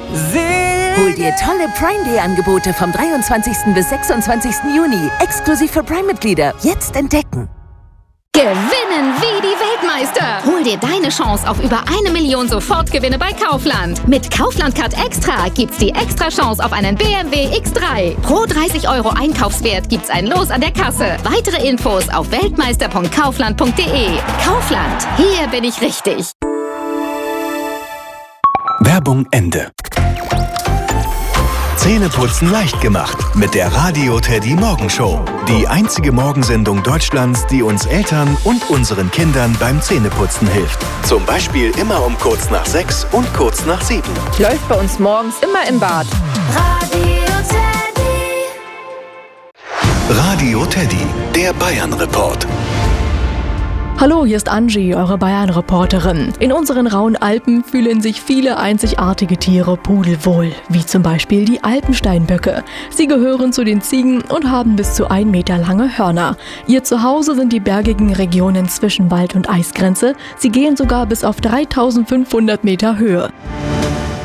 Hol dir tolle Prime Day Angebote vom 23. bis 26. Juni. Exklusiv für Prime-Mitglieder. Jetzt entdecken. Gewinnen wie die Weltmeister! Hol dir deine Chance auf über 1 Million Sofortgewinne bei Kaufland. Mit Kaufland Card Extra gibt's die extra Chance auf einen BMW X3. Pro 30 € Einkaufswert gibt's ein Los an der Kasse. Weitere Infos auf weltmeister.kaufland.de. Kaufland, hier bin ich richtig. Werbung Ende. Zähneputzen leicht gemacht mit der Radio Teddy Morgenshow. Die einzige Morgensendung Deutschlands, die uns Eltern und unseren Kindern beim Zähneputzen hilft. Zum Beispiel immer um kurz nach 6 und kurz nach 7. Läuft bei uns morgens immer im Bad. Radio Teddy. Radio Teddy, der Bayern-Report. Hallo, hier ist Angie, eure Bayern-Reporterin. In unseren rauen Alpen fühlen sich viele einzigartige Tiere pudelwohl, wie zum Beispiel die Alpensteinböcke. Sie gehören zu den Ziegen und haben bis zu 1 Meter lange Hörner. Ihr Zuhause sind die bergigen Regionen zwischen Wald- und Eisgrenze. Sie gehen sogar bis auf 3500 Meter Höhe.